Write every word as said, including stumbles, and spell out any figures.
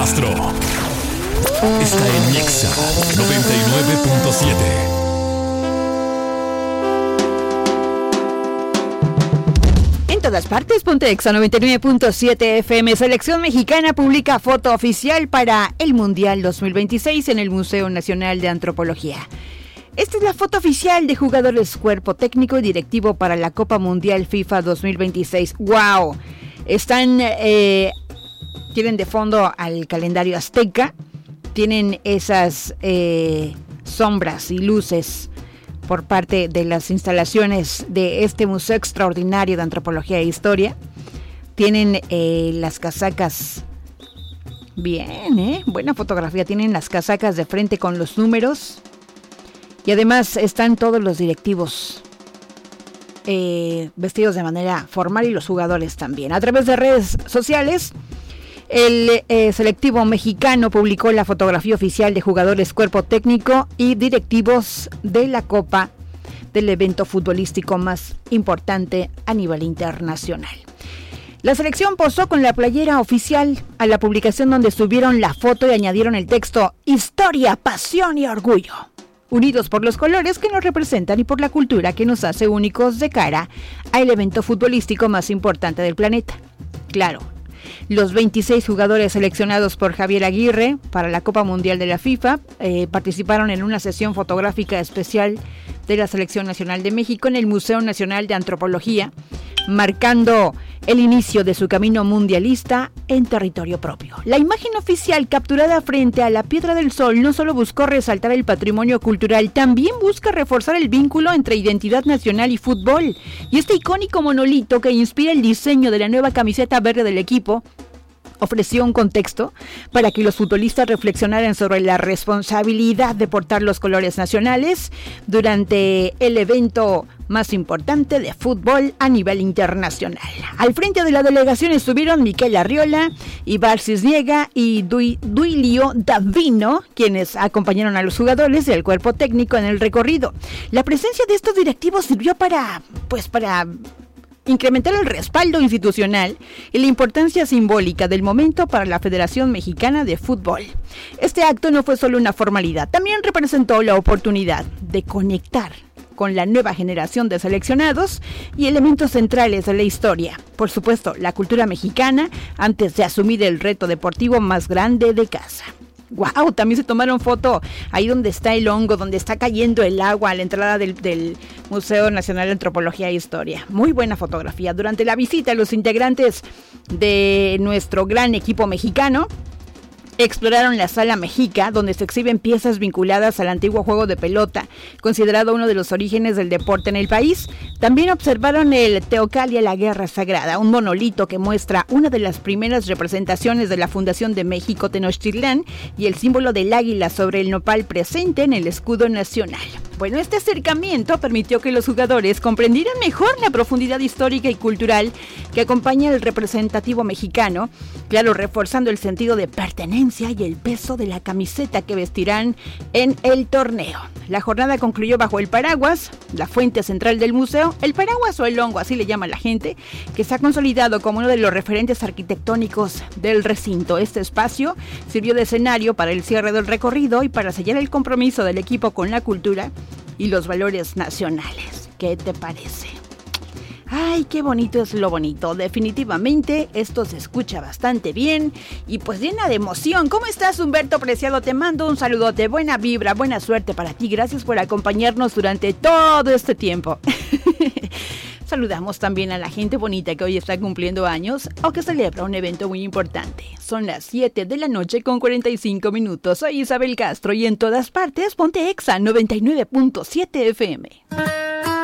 Castro está en Nexa noventa y nueve punto siete. En todas partes, ponte Exa noventa y nueve punto siete F M. Selección mexicana publica foto oficial para el Mundial dos mil veintiséis en el Museo Nacional de Antropología. Esta es la foto oficial de jugadores, cuerpo técnico y directivo para la Copa Mundial FIFA dos mil veintiséis. ¡Wow! Están, eh, tienen de fondo al calendario azteca, tienen esas eh, sombras y luces por parte de las instalaciones de este Museo Extraordinario de Antropología e Historia. Tienen eh, las casacas, bien, ¿eh? Buena fotografía, tienen las casacas de frente con los números. Y además están todos los directivos eh, vestidos de manera formal y los jugadores también. A través de redes sociales, el eh, selectivo mexicano publicó la fotografía oficial de jugadores, cuerpo técnico y directivos de la Copa, del evento futbolístico más importante a nivel internacional. La selección posó con la playera oficial a la publicación, donde subieron la foto y añadieron el texto "Historia, pasión y orgullo", unidos por los colores que nos representan y por la cultura que nos hace únicos de cara al evento futbolístico más importante del planeta. Claro, los veintiséis jugadores seleccionados por Javier Aguirre para la Copa Mundial de la FIFA eh, participaron en una sesión fotográfica especial de la Selección Nacional de México en el Museo Nacional de Antropología, marcando el inicio de su camino mundialista en territorio propio. La imagen oficial capturada frente a la Piedra del Sol no solo buscó resaltar el patrimonio cultural, también busca reforzar el vínculo entre identidad nacional y fútbol. Y este icónico monolito que inspira el diseño de la nueva camiseta verde del equipo ofreció un contexto para que los futbolistas reflexionaran sobre la responsabilidad de portar los colores nacionales durante el evento más importante de fútbol a nivel internacional. Al frente de la delegación estuvieron Miquel Arriola, Ibar Cisniega y Du- Duilio Davino, quienes acompañaron a los jugadores y al cuerpo técnico en el recorrido. La presencia de estos directivos sirvió para, pues para incrementar el respaldo institucional y la importancia simbólica del momento para la Federación Mexicana de Fútbol. Este acto no fue solo una formalidad, también representó la oportunidad de conectar con la nueva generación de seleccionados y elementos centrales de la historia. Por supuesto, la cultura mexicana antes de asumir el reto deportivo más grande de casa. ¡Wow! También se tomaron foto ahí donde está el hongo, donde está cayendo el agua a la entrada del, del Museo Nacional de Antropología e Historia. Muy buena fotografía. Durante la visita, los integrantes de nuestro gran equipo mexicano exploraron la Sala Mexica, donde se exhiben piezas vinculadas al antiguo juego de pelota, considerado uno de los orígenes del deporte en el país. También observaron el Teocalia, la Guerra Sagrada, un monolito que muestra una de las primeras representaciones de la fundación de México, Tenochtitlán, y el símbolo del águila sobre el nopal presente en el escudo nacional. Bueno, este acercamiento permitió que los jugadores comprendieran mejor la profundidad histórica y cultural que acompaña al representativo mexicano, claro, reforzando el sentido de pertenencia y el peso de la camiseta que vestirán en el torneo. La jornada concluyó bajo el paraguas, la fuente central del museo, el paraguas o el hongo, así le llama la gente, que se ha consolidado como uno de los referentes arquitectónicos del recinto. Este espacio sirvió de escenario para el cierre del recorrido y para sellar el compromiso del equipo con la cultura y los valores nacionales. ¿Qué te parece? Ay, qué bonito es lo bonito. Definitivamente esto se escucha bastante bien y pues llena de emoción. ¿Cómo estás, Humberto Preciado? Te mando un saludote, buena vibra, buena suerte para ti. Gracias por acompañarnos durante todo este tiempo. Saludamos también a la gente bonita que hoy está cumpliendo años o que celebra un evento muy importante. Son las siete de la noche con cuarenta y cinco minutos. Soy Isabel Castro y en todas partes ponte Exa noventa y nueve punto siete F M.